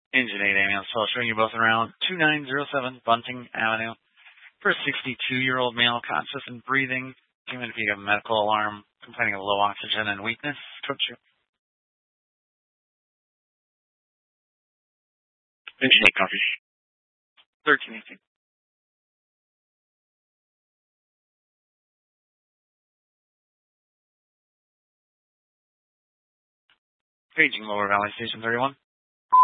Engine 8 ambulance call showing you both around 2907 Bunting Avenue for a 62-year-old male conscious and breathing. Even if you have a medical alarm complaining of low oxygen and weakness, coach you. Engine 8 coffee. 1318. Paging Lower Valley Station 31.